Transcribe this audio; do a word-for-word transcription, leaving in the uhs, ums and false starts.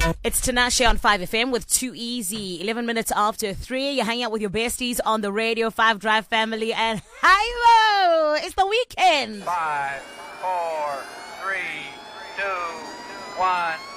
It's Tinashe on five F M with Too Easy. eleven minutes after three. You're hanging out with your besties on the Radio five Drive family. And hi-mo! It's the weekend. Five, four, three, two, one.